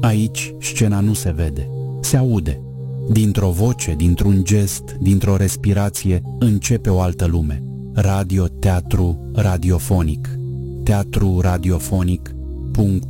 Aici scena nu se vede, se aude. Dintr-o voce, dintr-un gest, dintr-o respirație, începe o altă lume. Radio, teatru, radiofonic. teatruradiofonic.ro